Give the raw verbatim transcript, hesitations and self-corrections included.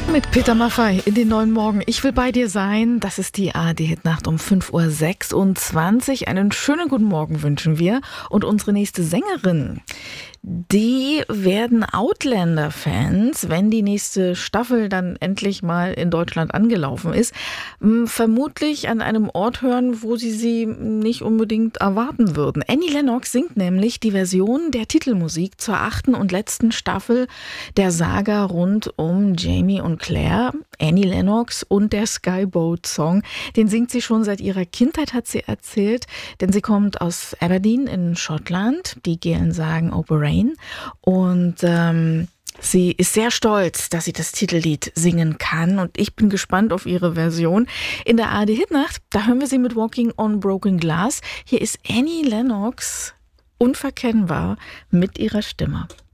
Mit Peter Maffay in den neuen Morgen. Ich will bei dir sein. Das ist die A R D-Hitnacht um fünf Uhr sechsundzwanzig. Einen schönen guten Morgen wünschen wir. Und unsere nächste Sängerin, die werden Outlander-Fans, wenn die nächste Staffel dann endlich mal in Deutschland angelaufen ist, vermutlich an einem Ort hören, wo sie sie nicht unbedingt erwarten würden. Annie Lennox singt nämlich die Version der Titelmusik zur achten und letzten Staffel der Saga rund um Jamie und Claire. Annie Lennox und der Skyboat-Song, den singt sie schon seit ihrer Kindheit, hat sie erzählt, denn sie kommt aus Aberdeen in Schottland. Die Gälen sagen Operain. Und ähm, sie ist sehr stolz, dass sie das Titellied singen kann. Und ich bin gespannt auf ihre Version. In der A R D-Hitnacht, da hören wir sie mit Walking on Broken Glass. Hier ist Annie Lennox unverkennbar mit ihrer Stimme.